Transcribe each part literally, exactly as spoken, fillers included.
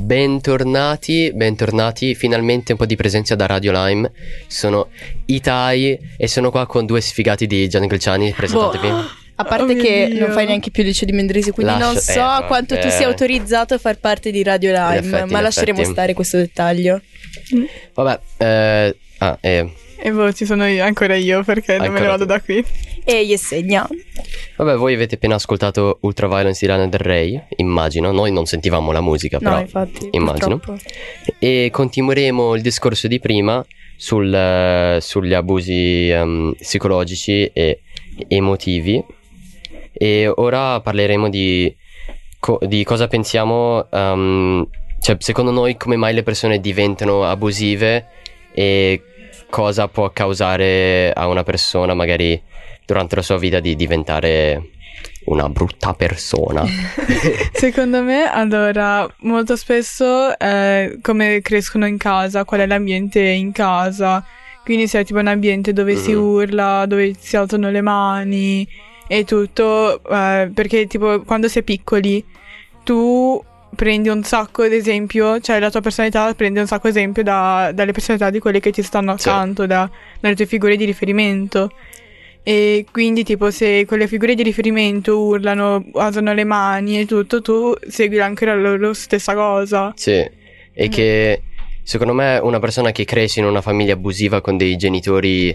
Bentornati, bentornati, finalmente un po' di presenza da Radio Lime. Sono Itai e sono qua con due sfigati di Gianni Galciani, presentatevi. Boh. A parte oh che non fai neanche più Liceo di Mendrisi, quindi Lascio, non so eh, quanto tu sia autorizzato a far parte di Radio Lime, effetti, ma lasceremo effetti. stare questo dettaglio. Vabbè, eh, ah, eh. E boh, ci sono io, ancora io, perché ancora non me ne vado da qui. E gli segna. Vabbè, voi avete appena ascoltato Ultraviolence di Lana Del Rey, immagino. Noi non sentivamo la musica, no, però infatti, immagino. Purtroppo. E continueremo il discorso di prima sul, uh, sugli abusi um, psicologici e emotivi. E ora parleremo di, co- di cosa pensiamo, um, cioè secondo noi come mai le persone diventano abusive e cosa può causare a una persona magari durante la sua vita di diventare una brutta persona. Secondo me, allora, molto spesso eh, come crescono in casa, qual è l'ambiente in casa, quindi se è tipo un ambiente dove mm. si urla, dove si alzano le mani e tutto, eh, perché tipo quando sei piccoli tu prendi un sacco ad esempio, cioè la tua personalità prende un sacco esempio da, dalle personalità di quelle che ti stanno accanto, sì. da, dalle tue figure di riferimento. E quindi tipo se quelle figure di riferimento urlano, alzano le mani e tutto, tu segui anche la loro stessa cosa. Sì, e mm. che secondo me una persona che cresce in una famiglia abusiva con dei genitori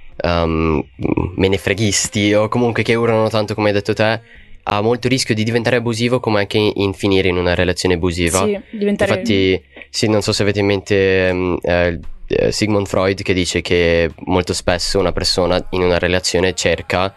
um, menefreghisti o comunque che urlano tanto come hai detto te, ha molto rischio di diventare abusivo come anche in finire in una relazione abusiva. Sì, diventare... Infatti, sì, non so se avete in mente um, eh, Sigmund Freud che dice che molto spesso una persona in una relazione cerca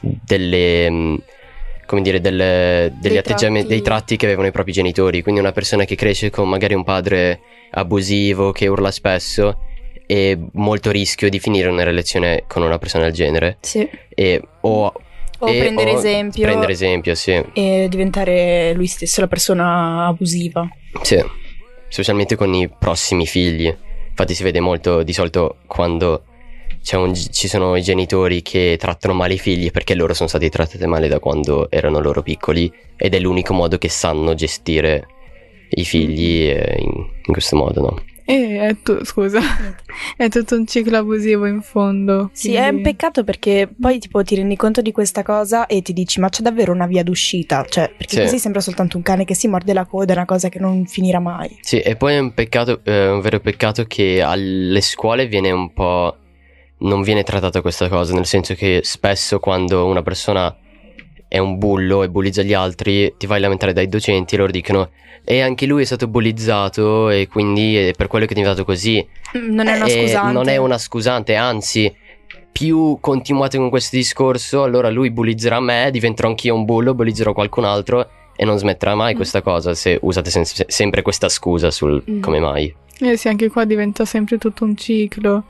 delle, um, come dire, delle, degli dei atteggiamenti, tratti. dei tratti che avevano i propri genitori. Quindi una persona che cresce con magari un padre abusivo, che urla spesso, è molto rischio di finire una relazione con una persona del genere. Sì. E, o O e prendere o esempio prendere esempio, sì. E diventare lui stesso la persona abusiva. Sì, specialmente con i prossimi figli. Infatti si vede molto di solito quando c'è un, ci sono i genitori che trattano male i figli perché loro sono stati trattati male da quando erano loro piccoli ed è l'unico modo che sanno gestire i figli in, in questo modo, no? Eh, è tu, scusa, è tutto un ciclo abusivo in fondo. Sì, quindi... è un peccato perché poi tipo ti rendi conto di questa cosa e ti dici ma c'è davvero una via d'uscita? Cioè, perché sì. così sembra soltanto un cane che si morde la coda, è una cosa che non finirà mai. Sì, e poi è un peccato, eh, un vero peccato che alle scuole viene un po'... non viene trattata questa cosa, nel senso che spesso quando una persona è un bullo e bullizza gli altri ti vai a lamentare dai docenti e loro dicono e anche lui è stato bullizzato e quindi è per quello che è diventato così. Non è una e scusante. Non è una scusante, anzi più continuate con questo discorso allora lui bullizzerà me, diventerò anch'io un bullo, bullizzerò qualcun altro e non smetterà mai mm. questa cosa se usate sen- sempre questa scusa sul mm. come mai. Eh sì, anche qua diventa sempre tutto un ciclo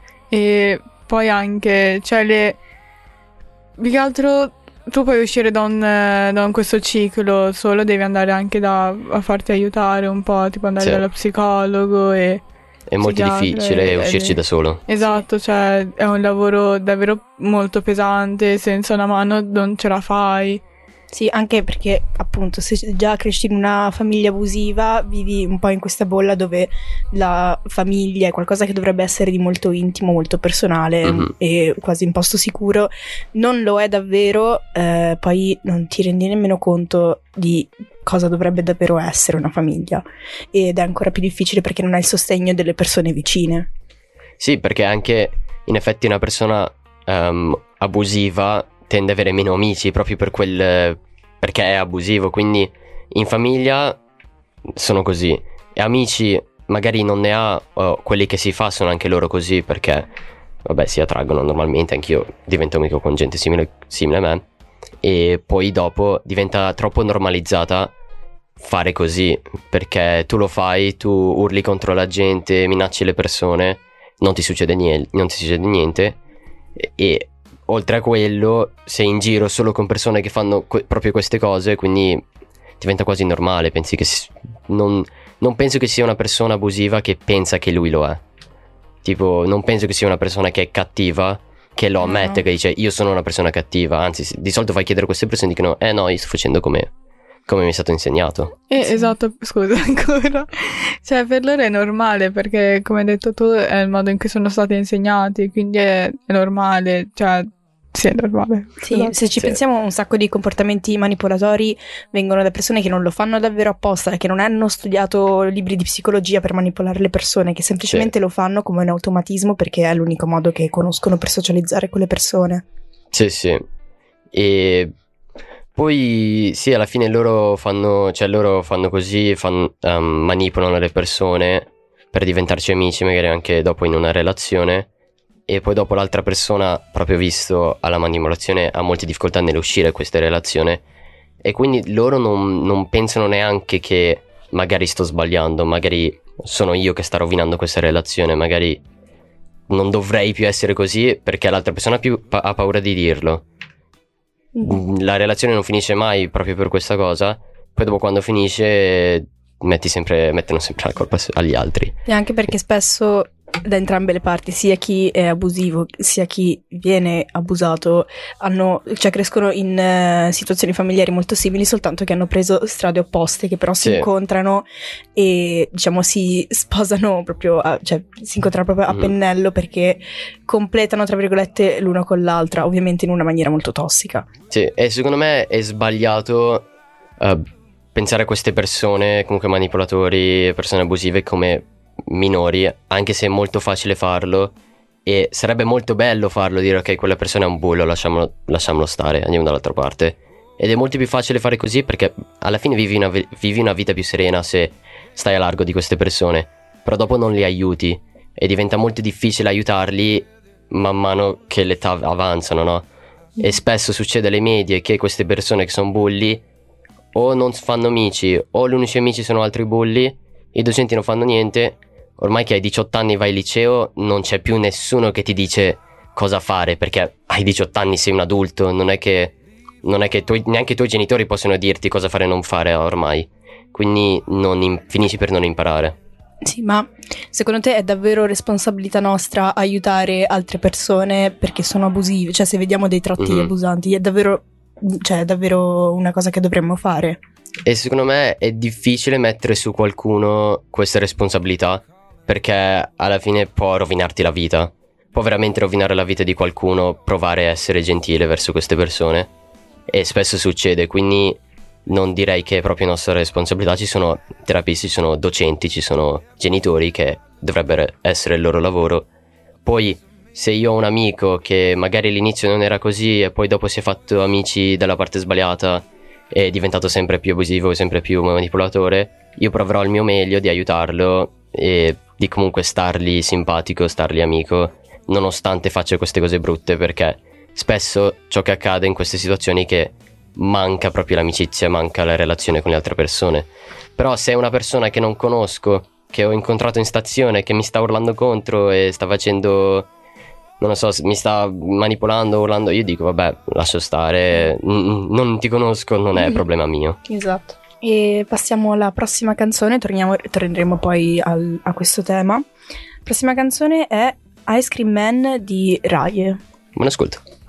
e poi anche cioè le più che altro tu puoi uscire da, un, da un questo ciclo solo, devi andare anche da, a farti aiutare un po', tipo andare sì. dallo psicologo e è molto difficile e, uscirci e, da solo. Esatto, cioè è un lavoro davvero molto pesante, senza una mano non ce la fai. Sì, anche perché appunto se già cresci in una famiglia abusiva vivi un po' in questa bolla dove la famiglia è qualcosa che dovrebbe essere di molto intimo, molto personale mm-hmm. e quasi in posto sicuro, non lo è davvero, eh, poi non ti rendi nemmeno conto di cosa dovrebbe davvero essere una famiglia ed è ancora più difficile perché non hai il sostegno delle persone vicine. Sì, perché anche in effetti una persona um, abusiva tende ad avere meno amici proprio per quel perché è abusivo, quindi in famiglia sono così e amici magari non ne ha, o quelli che si fa sono anche loro così perché vabbè si attraggono normalmente, anch'io divento amico con gente simile, simile a me e poi dopo diventa troppo normalizzata fare così perché tu lo fai, tu urli contro la gente, minacci le persone, non ti succede niente, non ti succede niente e, e oltre a quello sei in giro solo con persone che fanno que- proprio queste cose, quindi diventa quasi normale, pensi che si- non, non penso che sia una persona abusiva che pensa che lui lo è, tipo non penso che sia una persona che è cattiva che lo ammette, no. che dice io sono una persona cattiva, anzi di solito fai chiedere a queste persone e dicono eh no io sto facendo come, come mi è stato insegnato. Eh, Sì. Esatto, scusa ancora. Cioè, per loro è normale perché, come hai detto tu, è il modo in cui sono stati insegnati, quindi è, è normale, cioè, sì, è normale. Sì, Scusate. se ci Sì. pensiamo, un sacco di comportamenti manipolatori vengono da persone che non lo fanno davvero apposta, che non hanno studiato libri di psicologia per manipolare le persone, che semplicemente Sì. lo fanno come un automatismo perché è l'unico modo che conoscono per socializzare con le persone. Sì, sì. E poi sì, alla fine loro fanno, cioè loro fanno così, fan- ehm, manipolano le persone per diventarci amici, magari anche dopo in una relazione, e poi dopo l'altra persona, proprio visto alla manipolazione, ha molte difficoltà nell'uscire da questa relazione, e quindi loro non, non pensano neanche che magari sto sbagliando, magari sono io che sta rovinando questa relazione, magari non dovrei più essere così perché l'altra persona più pa- ha paura di dirlo. La relazione non finisce mai proprio per questa cosa. Poi dopo, quando finisce, metti sempre, mettono sempre la colpa su- agli altri. E anche perché spesso da entrambe le parti, sia chi è abusivo sia chi viene abusato, hanno, cioè crescono in eh, situazioni familiari molto simili, soltanto che hanno preso strade opposte, che però si Sì. incontrano e diciamo si sposano proprio, a, cioè si incontrano proprio a Mhm. pennello perché completano tra virgolette l'uno con l'altra, ovviamente in una maniera molto tossica. Sì, e secondo me è sbagliato eh, pensare a queste persone, comunque manipolatori, persone abusive, come minori, anche se è molto facile farlo, e sarebbe molto bello farlo, dire ok, quella persona è un bullo, lasciamolo, lasciamolo stare, andiamo dall'altra parte. Ed è molto più facile fare così perché alla fine vivi una, vi- vivi una vita più serena se stai a largo di queste persone, però dopo non li aiuti e diventa molto difficile aiutarli man mano che l'età avanzano, no? E spesso succede alle medie che queste persone che sono bulli o non fanno amici, o gli unici amici sono altri bulli, i docenti non fanno niente. Ormai che hai diciotto anni, vai al liceo, non c'è più nessuno che ti dice cosa fare, perché hai diciotto anni, sei un adulto, non è che non è che tuoi- neanche i tuoi genitori possono dirti cosa fare e non fare ormai, quindi non im- finisci per non imparare. Sì, ma secondo te è davvero responsabilità nostra aiutare altre persone perché sono abusive? Cioè, se vediamo dei tratti Mhm. abusanti, è davvero, cioè, è davvero una cosa che dovremmo fare? E secondo me è difficile mettere su qualcuno questa responsabilità, perché alla fine può rovinarti la vita, può veramente rovinare la vita di qualcuno provare a essere gentile verso queste persone, e spesso succede, quindi non direi che è proprio nostra responsabilità. Ci sono terapisti, ci sono docenti, ci sono genitori che dovrebbero essere il loro lavoro. Poi se io ho un amico che magari all'inizio non era così e poi dopo si è fatto amici dalla parte sbagliata, è diventato sempre più abusivo, sempre più manipolatore, io proverò il mio meglio di aiutarlo e di comunque stargli simpatico, stargli amico, nonostante faccia queste cose brutte, perché spesso ciò che accade in queste situazioni è che manca proprio l'amicizia, manca la relazione con le altre persone. Però se è una persona che non conosco, che ho incontrato in stazione, che mi sta urlando contro e sta facendo, non lo so, mi sta manipolando, urlando, io dico vabbè, lascio stare, n- non ti conosco, non è problema mio. Esatto. E passiamo alla prossima canzone, torniamo, torneremo poi al- a questo tema. La prossima canzone è Ice Cream Man di Raye. Buon ascolto.